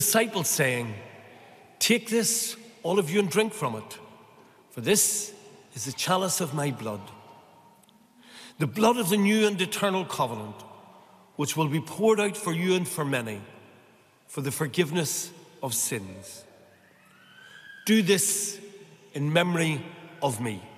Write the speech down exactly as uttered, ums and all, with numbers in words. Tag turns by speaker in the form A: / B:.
A: disciples, saying, "Take this, all of you, and drink from it, for this is the chalice of my blood, the blood of the new and eternal covenant, which will be poured out for you and for many for the forgiveness of sins. Do this in memory of me."